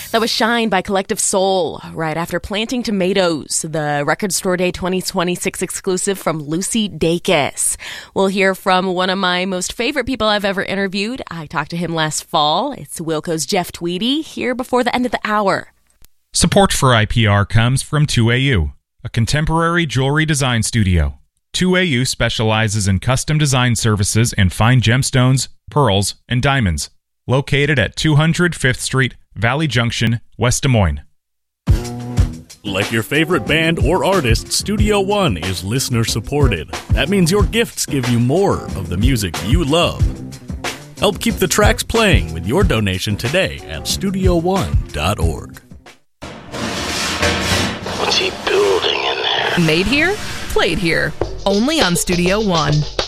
That was Shine by Collective Soul, right after Planting Tomatoes, the Record Store Day 2026 exclusive from Lucy Dacus. We'll hear from one of my most favorite people I've ever interviewed. I talked to him last fall. It's Wilco's Jeff Tweedy, here before the end of the hour. Support for IPR comes from 2AU, a contemporary jewelry design studio. 2AU specializes in custom design services and fine gemstones, pearls, and diamonds. Located at 200 5th Street, Valley Junction, West Des Moines. Like your favorite band or artist, Studio One is listener supported. That means your gifts give you more of the music you love. Help keep the tracks playing with your donation today at StudioOne.org. What's he building in there? Made here, played here. Only on Studio One.